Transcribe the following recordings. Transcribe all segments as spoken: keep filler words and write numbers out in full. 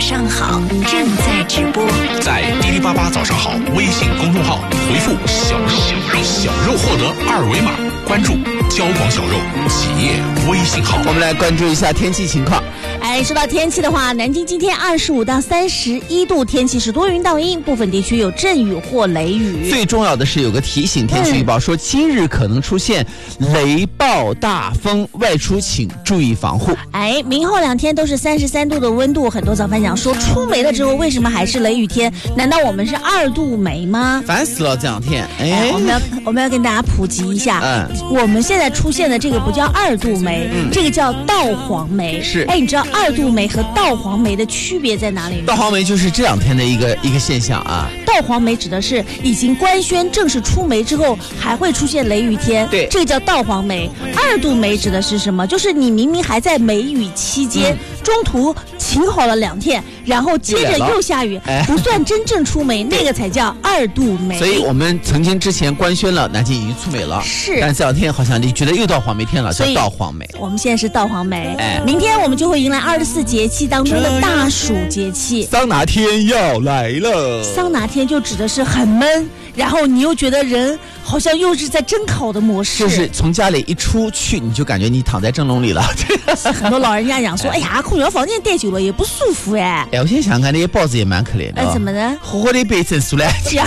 上好正在直播， 在滴滴八八早上好微信公众号回复小肉小肉小肉获得二维码，关注交广小肉企业微信号。 我们来关注一下天气情况。 哎，说到天气的话，南京今天二十五到三十一度，天气是多云到阴，部分地区有阵雨或雷雨。 最重要的是有个提醒，天气预报说今日可能出现雷暴大风，外出请注意防护。 哎，明后两天都是三十三度的温度，很多早饭讲说出梅了之后为什么还是雷雨天？难道我们是二度梅吗？ 烦死了这两天。哎， 哎我们要我们要跟大家普及一下，嗯，我们现在出现的这个不叫二度梅，嗯、这个叫稻黄梅。 是， 哎，你知道二度梅和稻黄梅的区别在哪里吗？ 稻黄梅就是这两天的一个一个现象啊。 稻黄梅指的是已经官宣正式出梅之后还会出现雷雨天， 对， 这个叫稻黄梅。二度梅指的是什么？就是你明明还在梅雨期间，嗯、中途晴好了两天，然后接着又下雨， 哎、 不算真正出梅，那个才叫二度梅。 所以我们曾经之前官宣了南京已经出梅了， 是， 但这两天好像你觉得又到黄梅天了，叫稻黄梅。 我们现在是稻黄梅， 哎， 明天我们就会迎来二十四节气当中的大暑节气， 桑拿天要来了。 桑拿天就指的是很闷，然后你又觉得人好像又是在蒸烤的模式， 就是从家里一出去你就感觉你躺在蒸笼里了。 很多老人家讲说，哎呀，空调房间待久了也不舒服哎。 哎，我现在想想看，那些包子也蛮可怜的、哦。 哎，怎么呢？ 活活的被蒸熟了。 呀，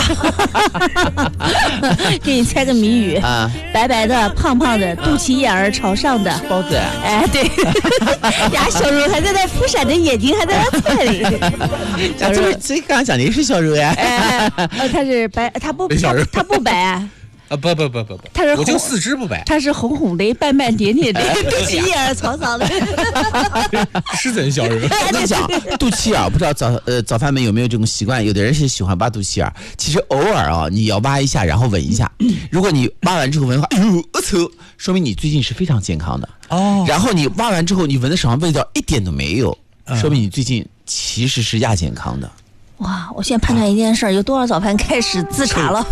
给你猜个谜语啊，白白的、胖胖的、肚脐眼儿朝上的包子。 哎，对，呀，小肉还在那扑闪着眼睛，还在那猜里。 小肉，这刚刚讲的也是小肉呀。 哎，呃，他是白，他不，他他不白啊。 啊不不不不不， 他是我就四肢不白， 他是红红的、斑斑点点的，肚脐眼儿长长的， 是真小人。 我跟你讲，肚脐眼不知道早呃早饭们有没有这种习惯？有的人是喜欢挖肚脐眼，其实偶尔啊，你要挖一下，然后闻一下。如果你挖完之后闻的话，哎呦，我操，说明你最近是非常健康的哦。然后你挖完之后，你闻的手上味道一点都没有，说明你最近其实是亚健康的。 哇！我现在判断一件事儿，有多少早饭开始自查了？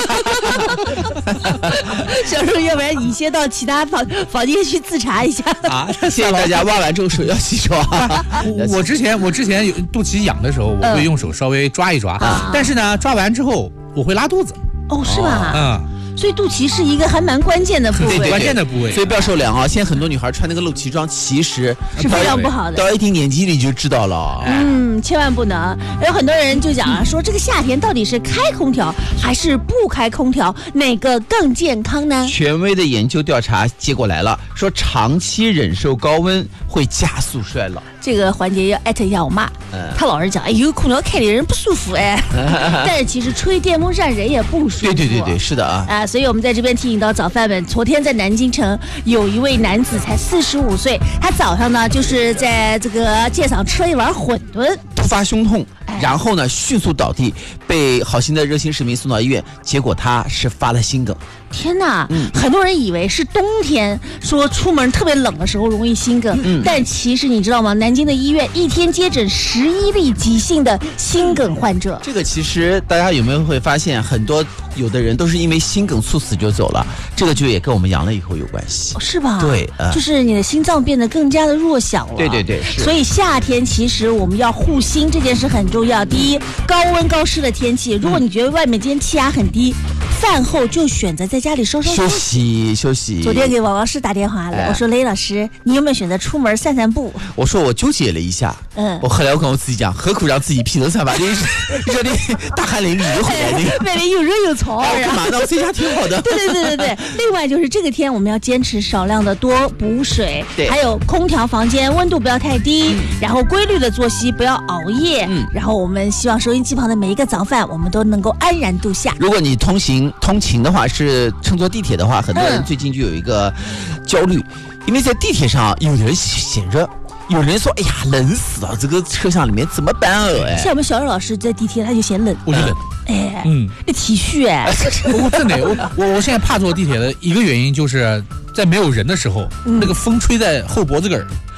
小时候，要不然你先到其他房房间去自查一下啊！谢谢大家，挖完之后手要洗手啊！ 我之前我之前有肚脐痒的时候，我会用手稍微抓一抓，嗯、但是呢，抓完之后我会拉肚子。 哦，是吧？ 嗯。 所以肚脐是一个还蛮关键的部位， 对对对， 关键的部位， 所以不要受凉啊！现在很多女孩穿那个露脐装，其实是非常不好的。 到一定年纪你就知道了， 嗯，千万不能。有很多人就讲啊，说这个夏天到底是开空调还是不开空调，哪个更健康呢？ 权威的研究调查结果来了，说长期忍受高温会加速衰老。 这个环节要艾特一下我妈，嗯、她老是讲，哎呦，空调开的人不舒服哎，但是其实吹电风扇人也不舒服。 对对对对，是的啊。 啊，所以我们在这边提醒到早饭们，昨天在南京城有一位男子才四十五岁，他早上呢就是在这个街上吃了一碗馄饨， 突发胸痛，然后呢迅速倒地，被好心的热心市民送到医院，结果他是发了心梗。 天哪、嗯，很多人以为是冬天，说出门特别冷的时候容易心梗，嗯、但其实你知道吗？南京的医院一天接诊十一例急性的心梗患者。 这个其实大家有没有会发现，很多有的人都是因为心梗猝死就走了，这个就也跟我们阳了以后有关系， 哦、是吧？ 对、呃， 就是你的心脏变得更加的弱小了。 对对对，是。 所以夏天其实我们要护心这件事很重要。第一，高温高湿的天气，如果你觉得外面今天气压很低，饭后就选择在家里稍稍休息休息。 昨天给王老师打电话了，哎、我说雷老师，你有没有选择出门散散步？ 我说我纠结了一下，嗯，我后来我跟我自己讲，何苦让自己披头散发，你说你大汗淋漓回来，那个外面又热又潮， 干嘛呢？我在家挺好的。 对对对对对。另外就是这个天我们要坚持少量的多补水， 对， 还有空调房间温度不要太低，嗯、然后规律的作息，不要熬夜，嗯，然后我们希望收音机旁的每一个早饭我们都能够安然度夏。 如果你通行通勤的话，是乘坐地铁的话，很多人最近就有一个焦虑，嗯、因为在地铁上有的人嫌热。有人说：“哎呀，冷死了！这个车厢里面怎么办哦？”哎， 像我们小雨老师在地铁，他就嫌冷， 我就冷。 哎，嗯，那体恤哎。 我真的，我我我现在怕坐地铁的一个原因就是在没有人的时候，嗯、那个风吹在后脖子根儿。